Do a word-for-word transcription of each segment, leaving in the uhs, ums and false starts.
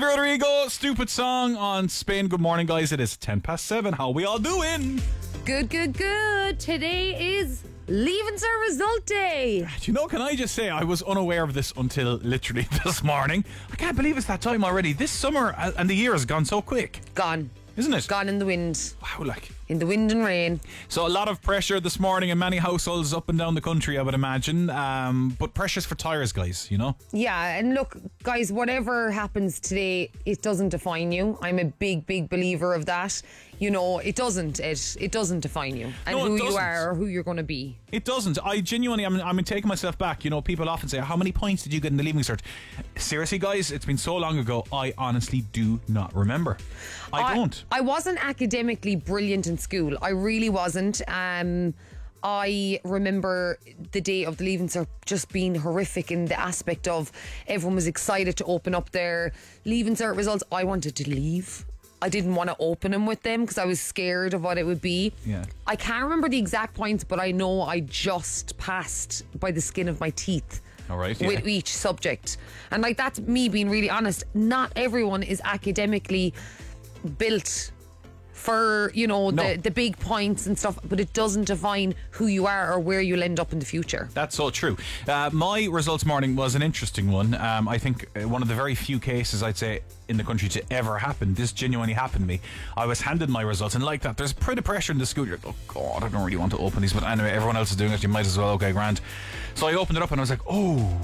Olivia Rodrigo, Stupid Song on Spin. Good morning, guys. It is ten past seven. How we all doing? Good, good, good. Today is Leaving Cert Result Day. Do you know, can I just say, I was unaware of this until literally this morning. I can't believe it's that time already. This summer and the year has gone so quick. Gone. Isn't it? Gone in the wind. Wow, like... In the wind and rain. So a lot of pressure this morning in many households up and down the country, I would imagine. Um, but pressure's for tyres, guys, you know? Yeah, and look, guys, whatever happens today, it doesn't define you. I'm a big, big believer of that. You know, it doesn't. It it doesn't define you and No, it who you doesn't. are or who you're going to be. It doesn't. I genuinely, I'm, I'm taking myself back. You know, people often say, how many points did you get in the Leaving Cert? Seriously, guys, it's been so long ago, I honestly do not remember. I, I don't. I wasn't academically brilliant in school. I really wasn't. Um, I remember the day of the Leaving Cert just being horrific in the aspect of everyone was excited to open up their Leaving Cert results. I wanted to leave. I didn't want to open them with them because I was scared of what it would be. Yeah. I can't remember the exact points, but I know I just passed by the skin of my teeth. All right, yeah. With each subject. And like, that's me being really honest. Not everyone is academically built for, you know, No. the, the big points and stuff, but it doesn't define who you are or where you'll end up in the future. That's so true. Uh, my results morning was an interesting one. Um, I think uh, one of the very few cases, I'd say, in the country to ever happen. This genuinely happened to me. I was handed my results, and like that, there's pretty pressure in the school. You're like, oh God, I don't really want to open these, but anyway, everyone else is doing it. You might as well. Okay, grand. So I opened it up, and I was like, oh,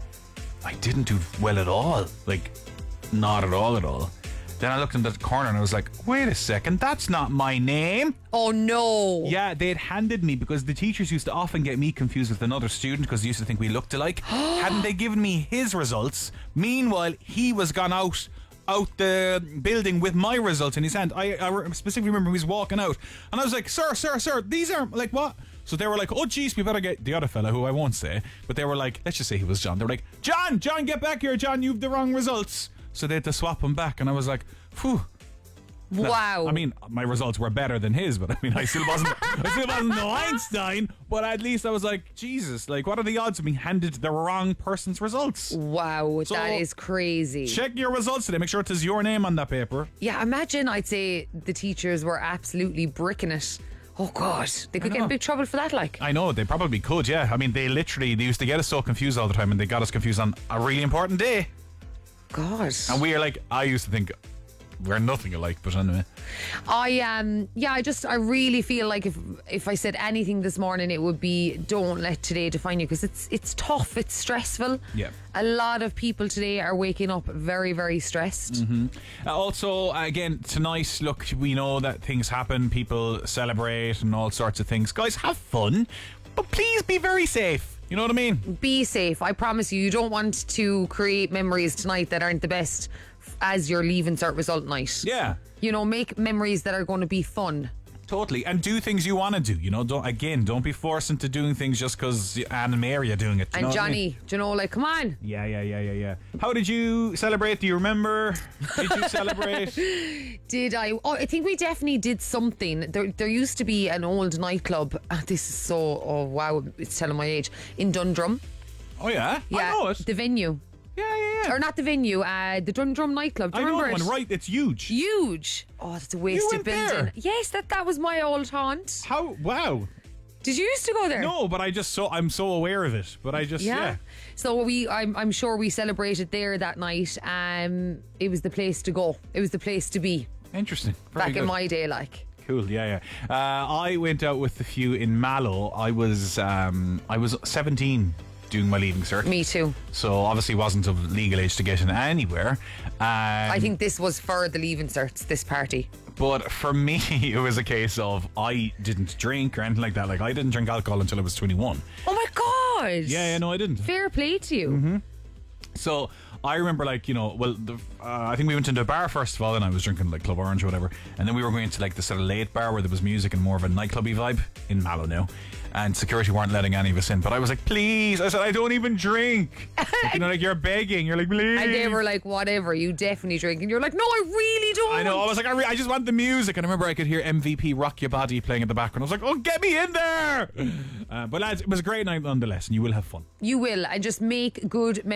I didn't do well at all. Like, not at all, at all. Then I looked in the corner and I was like, wait a second, that's not my name. Oh no. Yeah, they had handed me, because the teachers used to often get me confused with another student because they used to think we looked alike. Hadn't they given me his results? Meanwhile, he was gone out out the building with my results in his hand. I, I specifically remember he was walking out and I was like, sir, sir, sir, these aren't, like, what? So they were like, oh geez, we better get the other fella, who I won't say, but they were like, let's just say he was John. They were like, John, John, get back here, John, you've the wrong results. So they had to swap him back, and I was like, phew. Wow. I mean, my results were better than his, but I mean, I still wasn't I still wasn't no Einstein, but at least I was like, Jesus, like, what are the odds of being handed the wrong person's results? Wow, So, that is crazy. Check your results today. Make sure it says your name on that paper. Yeah, imagine, I'd say the teachers were absolutely bricking it. Oh God, they could get in big trouble for that, like. I know, they probably could, yeah. I mean, they literally, they used to get us so confused all the time, and they got us confused on a really important day. God. And we are like, I used to think we're nothing alike, but anyway. I um yeah, I just I really feel like if if I said anything this morning, it would be don't let today define you, because it's it's tough, it's stressful. Yeah. A lot of people today are waking up very, very stressed. Mm-hmm. Uh, also, again, tonight, look, we know that things happen, people celebrate and all sorts of things. Guys, have fun, but please be very safe. You know what I mean? Be safe. I promise you, you don't want to create memories tonight that aren't the best as your Leaving Cert result night. Yeah. You know, make memories that are going to be fun. Totally. And do things you want to do. You know, don't, again, don't be forced into doing things just because Anne and Mary are doing it. Do you And know what I Johnny, mean? do you know, like, come on. Yeah, yeah, yeah, yeah, yeah. How did you celebrate? Do you remember? Did you celebrate? Did I? Oh, I think we definitely did something. There, there used to be an old nightclub. ah, This is so, oh wow, it's telling my age. In Dundrum. Oh, yeah? Yeah, I know it. the venue. Yeah, yeah, yeah. Or not the venue, uh, the Dundrum nightclub. Do I you know remember that it? one, right? It's huge. Huge. Oh, that's a wasted went building. there? Yes, that, that was my old haunt. How? Wow. Did you used to go there? No, but I just so I'm so aware of it. But I just yeah. Yeah. So we, I'm, I'm sure we celebrated there that night. Um, it was the place to go. It was the place to be. Interesting. Very back good. in my day, like. Cool, yeah, yeah. Uh, I went out with a few in Mallow. I was um, I was seventeen doing my Leaving Cert. Me too. So obviously wasn't of legal age to get in anywhere. Um, I think this was for the Leaving Certs, this party. But for me, it was a case of I didn't drink or anything like that. Like, I didn't drink alcohol until I was twenty-one. Oh my God. Yeah, yeah, no, I didn't. Fair play to you. Mm-hmm. So I remember, like, you know, well, the, uh, I think we went into a bar first of all, and I was drinking like Club Orange or whatever, and then we were going to like the sort of late bar where there was music and more of a nightclubby vibe in Mallow now, and security weren't letting any of us in. But I was like, please, I said, I don't even drink. Like, you know, like, you're begging, you're like, please. And they were like, whatever, you definitely drink. And you're like, no, I really don't. I know, I was like, I, re- I just want the music. And I remember I could hear M V P Rock Your Body playing in the background. I was like, oh, get me in there. Uh, but lads, it was a great night nonetheless, and you will have fun. You will, and just make good memories.